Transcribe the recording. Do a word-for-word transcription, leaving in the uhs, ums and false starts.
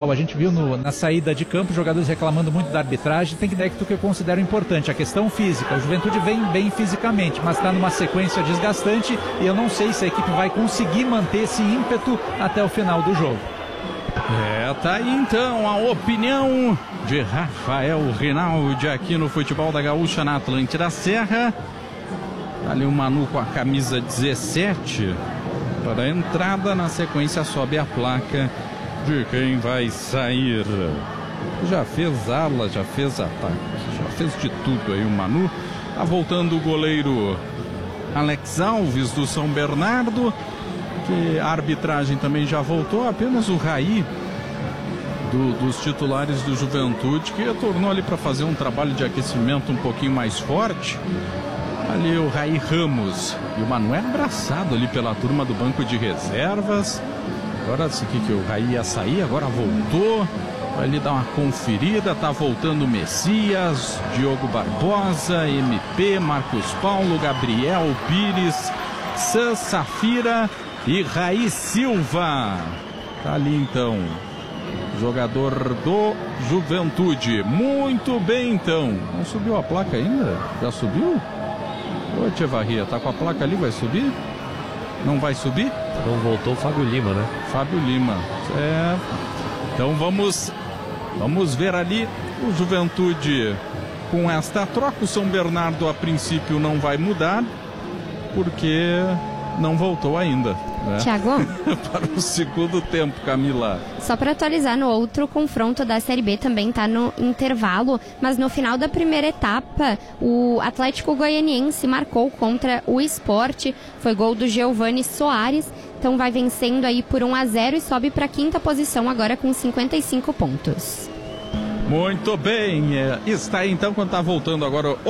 A gente viu no, na saída de campo jogadores reclamando muito da arbitragem. Tem que dar que eu considero importante, a questão física. O Juventude vem bem fisicamente, mas está numa sequência desgastante e eu não sei se a equipe vai conseguir manter esse ímpeto até o final do jogo. É, tá aí então a opinião de Rafael Rinaldi aqui no Futebol da Gaúcha na Atlântida Serra. Ali o Manu com a camisa dezessete para a entrada, na sequência sobe a placa de quem vai sair. Já fez ala, já fez ataque, já fez de tudo aí o Manu. Tá voltando o goleiro Alex Alves do São Bernardo, que a arbitragem também já voltou, apenas o Raí do, dos titulares do Juventude, que retornou ali para fazer um trabalho de aquecimento um pouquinho mais forte. Ali o Raí Ramos e o Manuel abraçado ali pela turma do banco de reservas. Agora disse que, que o Raí ia sair, agora voltou. Vai ali dar uma conferida, tá voltando o Messias, Diogo Barbosa, M P, Marcos Paulo, Gabriel Pires, San Safira e Raí Silva. Tá ali então, jogador do Juventude. Muito bem então. Não subiu a placa ainda? Já subiu? Ô Tchevarria, tá com a placa ali, vai subir? Não vai subir? Não voltou o Fábio Lima, né? Fábio Lima, é. Então vamos, vamos ver ali o Juventude com esta troca. O São Bernardo a princípio não vai mudar, porque não voltou ainda, né? Thiago? Para o segundo tempo, Camila. Só para atualizar, no outro confronto da Série B também está no intervalo, mas no final da primeira etapa, o Atlético Goianiense marcou contra o Sport, foi gol do Giovani Soares, então vai vencendo aí por um a zero e sobe para a quinta posição agora com cinquenta e cinco pontos. Muito bem, está aí então quando está voltando agora